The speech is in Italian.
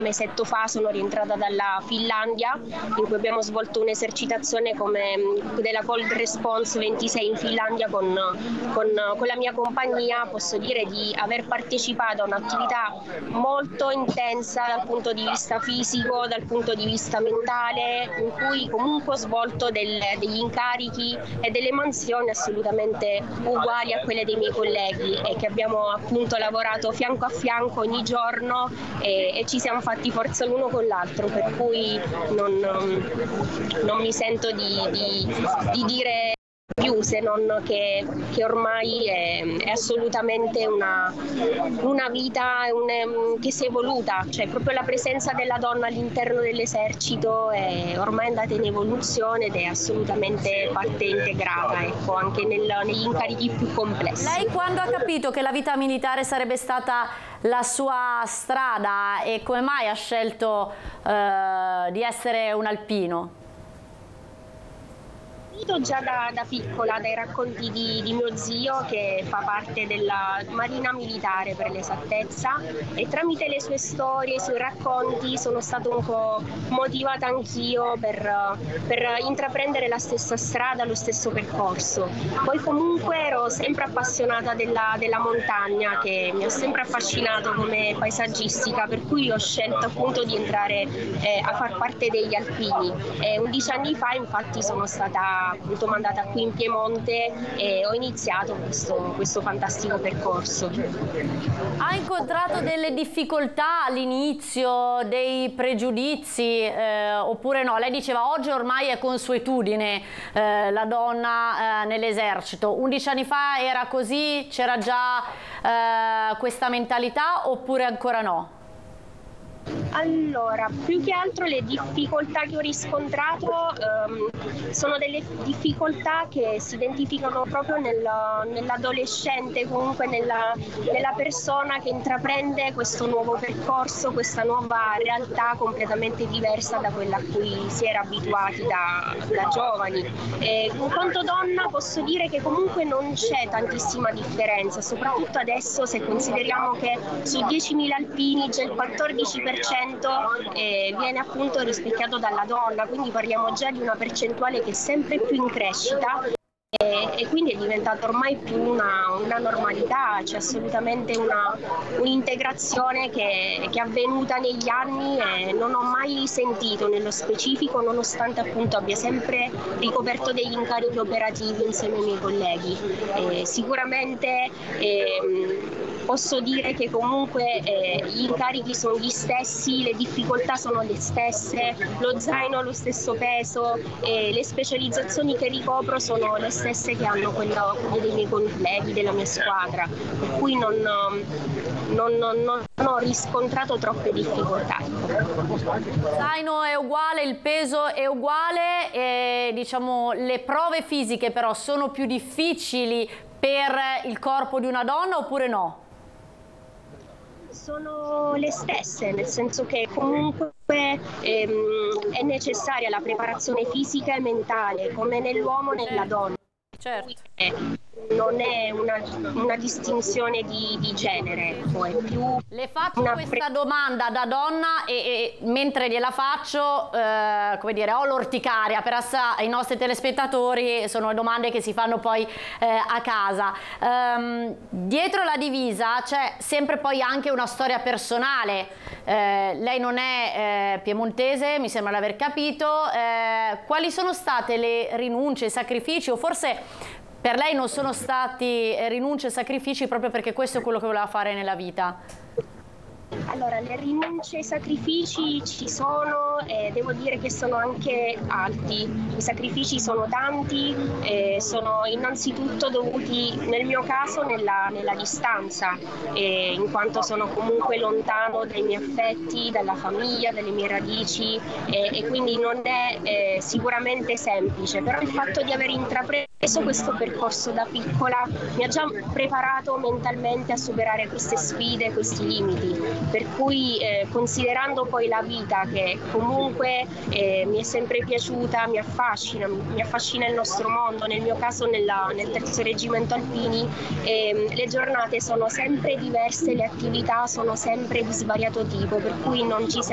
mesetto fa sono rientrata dalla Finlandia, in cui abbiamo svolto un'esercitazione come della Cold Response 26 in Finlandia con la mia compagnia. Posso dire di aver partecipato a un'attività molto intensa dal punto di vista fisico, dal punto di vista mentale, in cui comunque ho svolto degli incarichi e delle mansioni assolutamente uguali a quelle dei miei colleghi, e che abbiamo appunto lavorato fianco a fianco ogni giorno e ci siamo fatti forza l'uno con l'altro, per cui non mi sento di dire più se non che ormai è assolutamente una vita che si è evoluta, cioè proprio la presenza della donna all'interno dell'esercito è ormai andata in evoluzione ed è assolutamente parte integrata, ecco, anche negli incarichi più complessi. Lei quando ha capito che la vita militare sarebbe stata la sua strada e come mai ha scelto di essere un alpino? Già da piccola, dai racconti di mio zio, che fa parte della Marina Militare per l'esattezza, e tramite le sue storie, i suoi racconti sono stata un po' motivata anch'io per intraprendere la stessa strada, lo stesso percorso. Poi comunque ero sempre appassionata della montagna, che mi ha sempre affascinato come paesaggistica, per cui ho scelto appunto di entrare a far parte degli alpini. 11 anni fa infatti sono stata appunto mandata qui in Piemonte e ho iniziato questo fantastico percorso. Ha incontrato delle difficoltà all'inizio, dei pregiudizi oppure no? Lei diceva oggi ormai è consuetudine la donna nell'esercito. 11 anni fa era così? C'era già questa mentalità oppure ancora no? Allora, più che altro le difficoltà che ho riscontrato sono delle difficoltà che si identificano proprio nell'adolescente, comunque nella persona che intraprende questo nuovo percorso, questa nuova realtà completamente diversa da quella a cui si era abituati da giovani. In quanto donna posso dire che comunque non c'è tantissima differenza, soprattutto adesso se consideriamo che su 10.000 alpini già il 14% viene appunto rispecchiato dalla donna, quindi parliamo già di una percentuale che è sempre più in crescita e quindi è diventata ormai più una normalità. C'è assolutamente un'integrazione che è avvenuta negli anni e non ho mai sentito nello specifico, nonostante appunto abbia sempre ricoperto degli incarichi operativi insieme ai miei colleghi. Sicuramente posso dire che comunque gli incarichi sono gli stessi, le difficoltà sono le stesse, lo zaino ha lo stesso peso e le specializzazioni che ricopro sono le stesse che hanno quelle dei miei colleghi, della mia squadra, per cui non ho riscontrato troppe difficoltà. Lo zaino è uguale, il peso è uguale, e diciamo le prove fisiche però sono più difficili per il corpo di una donna oppure no? Sono le stesse, nel senso che comunque è necessaria la preparazione fisica e mentale, come nell'uomo e nella donna. Certo. Non è una distinzione di genere, ecco, è più. Le faccio questa domanda da donna e mentre gliela faccio, come dire, ho l'orticaria, per ai nostri telespettatori sono domande che si fanno poi a casa. Dietro la divisa c'è sempre poi anche una storia personale. Lei non è piemontese, mi sembra di aver capito. Quali sono state le rinunce, i sacrifici, o forse per lei non sono stati rinunce e sacrifici proprio perché questo è quello che voleva fare nella vita? Allora, le rinunce e i sacrifici ci sono e devo dire che sono anche alti. I sacrifici sono tanti e sono innanzitutto dovuti, nel mio caso, nella distanza, in quanto sono comunque lontano dai miei affetti, dalla famiglia, dalle mie radici e quindi non è sicuramente semplice, però il fatto di aver intrapreso questo percorso da piccola mi ha già preparato mentalmente a superare queste sfide, questi limiti. Per cui considerando poi la vita che comunque mi è sempre piaciuta, mi affascina il nostro mondo, nel mio caso nel 3° Reggimento Alpini, le giornate sono sempre diverse, le attività sono sempre di svariato tipo, per cui non ci